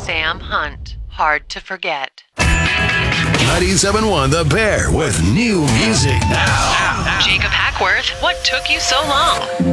Sam Hunt. Hard to forget. 97.1 The Bear with new music now. Jacob Hackworth, what took you so long?